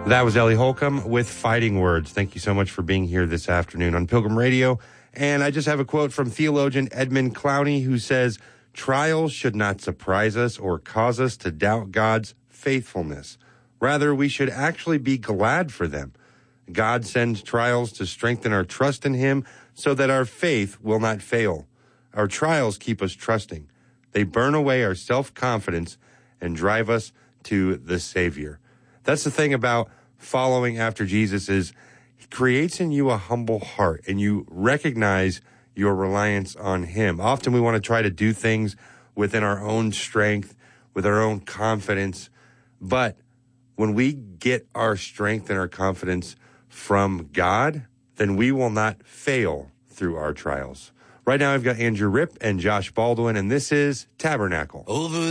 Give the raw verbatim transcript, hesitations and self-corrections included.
That was Ellie Holcomb with Fighting Words. Thank you so much for being here this afternoon on Pilgrim Radio. And I just have a quote from theologian Edmund Clowney, who says, "Trials should not surprise us or cause us to doubt God's faithfulness. Rather, we should actually be glad for them. God sends trials to strengthen our trust in him so that our faith will not fail. Our trials keep us trusting. They burn away our self-confidence and drive us to the Savior." That's the thing about following after Jesus, is he creates in you a humble heart and you recognize your reliance on him. Often we want to try to do things within our own strength, with our own confidence. But when we get our strength and our confidence from God, then we will not fail through our trials. Right now I've got Andrew Ripp and Josh Baldwin, and this is Tabernacle. Over